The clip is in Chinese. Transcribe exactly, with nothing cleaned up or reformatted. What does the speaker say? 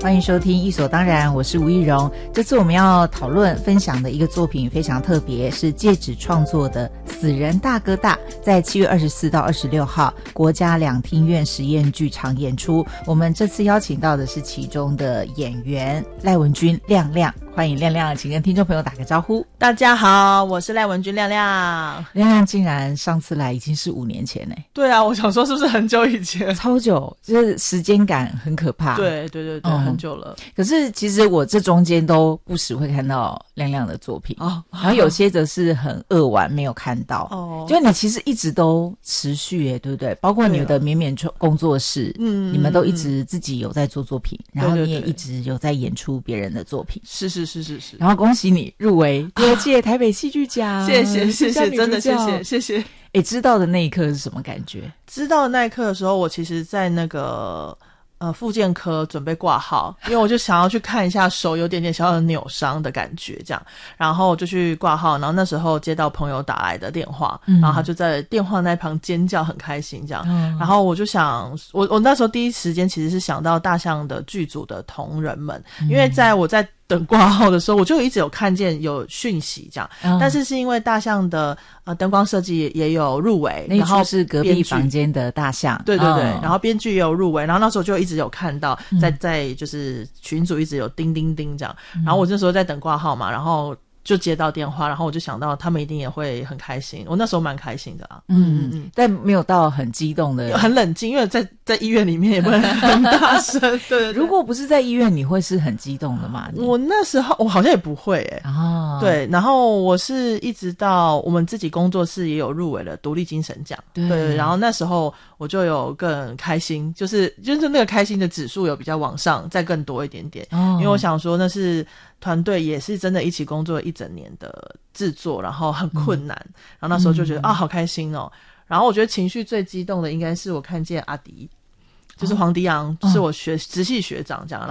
欢迎收听艺所当然，我是吴艺蓉。这次我们要讨论分享的一个作品非常特别，是戒指创作的《死人大哥大》，在七月二十四到二十六号国家两厅院实验剧场演出。我们这次邀请到的是其中的演员赖文君亮亮，欢迎亮亮，请跟听众朋友打个招呼。 大家好，我是赖文君亮亮。 亮亮竟然上次来已经是五年前耶。 对啊，我想说是不是很久以前？ 超久，就是时间感很可怕。 对对对对、嗯，很久了。 可是其实我这中间都不时会看到亮亮的作品，哦，然后有些则是很扼腕没有看到。哦，就你其实一直都持续耶，对不对？包括你的绵绵工作室，嗯，你们都一直自己有在做作品，然后你也一直有在演出别人的作品。 是是是是是。 然后恭喜你入围第二届台北戏剧奖， 谢谢谢谢，真的谢谢谢谢。 诶，知道的那一刻是什么感觉？ 知道的那一刻的时候，我其实在那个呃复健科准备挂号，因为我就想要去看一下手有点点小小的扭伤的感觉这样，然后我就去挂号，然后那时候接到朋友打来的电话，嗯、然后他就在电话那旁尖叫很开心这样，嗯、然后我就想我我那时候第一时间其实是想到大象的剧组的同仁们，因为在我在等挂号的时候，我就一直有看见有讯息这样，嗯、但是是因为大象的呃灯光设计 也, 也有入围， 那出是隔壁房间的大象， 对对对，哦、然后编剧也有入围，然后那时候就一直有看到在在就是群组一直有叮叮叮这样，嗯、然后我那时候在等挂号嘛，然后就接到电话，然后我就想到他们一定也会很开心，我那时候蛮开心的啊， 嗯嗯嗯，但没有到很激动的， 很冷静，因为在在医院里面也不能很大声，对, 对, 对， 如果不是在医院，你会是很激动的吗？ 我那时候我好像也不会诶、欸，哦，对，然后我是一直到我们自己工作室也有入围了独立精神奖，对, 对，然后那时候我就有更开心，就是就是那个开心的指数有比较往上，再更多一点点，哦，因为我想说那是团队也是真的一起工作了一整年的制作，然后很困难，嗯、然后那时候就觉得、嗯、啊好开心哦。然后我觉得情绪最激动的应该是我看见阿迪，就是黄迪阳，哦、是我学直系学长这样。